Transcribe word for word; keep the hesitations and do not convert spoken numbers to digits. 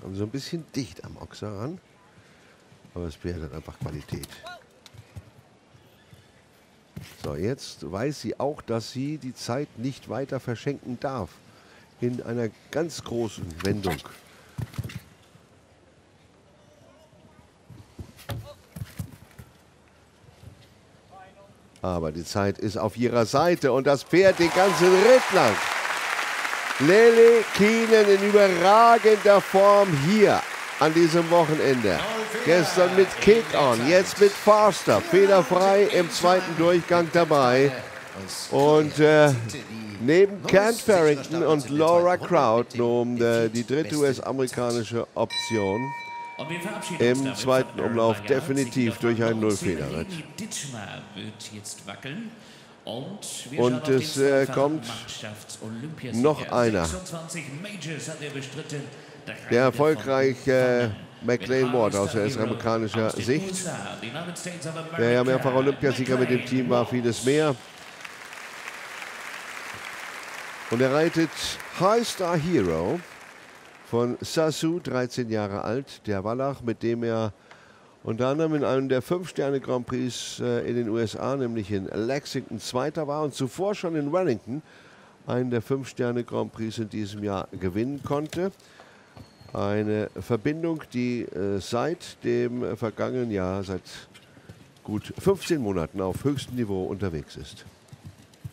Und so ein bisschen dicht am Ochser ran. Aber das Pferd hat einfach Qualität. So, jetzt weiß sie auch, dass sie die Zeit nicht weiter verschenken darf. In einer ganz großen Wendung. Aber die Zeit ist auf ihrer Seite und das Pferd den ganzen Ritt lang. Lily Keenan in überragender Form hier an diesem Wochenende. Gestern mit Kick-On, jetzt mit Faster. Fehlerfrei im zweiten Durchgang dabei. Und äh, neben Kent Farrington und Laura Crowd nun äh, die dritte U S-amerikanische Option. Im zweiten Umlauf definitiv durch einen Nullfehlerritt. Und es äh, kommt noch einer. Der erfolgreiche McLean Ward aus der amerikanischer Sicht. Der ja mehrfach Olympiasieger mit dem Team war, vieles mehr. Und er reitet High Star Hero von Sasu, dreizehn Jahre alt, der Wallach, mit dem er unter anderem in einem der fünf-Sterne-Grand Prix äh, in den U S A, nämlich in Lexington, Zweiter war und zuvor schon in Wellington einen der fünf-Sterne-Grand Prix in diesem Jahr gewinnen konnte. Eine Verbindung, die äh, seit dem vergangenen Jahr, seit gut fünfzehn Monaten auf höchstem Niveau unterwegs ist.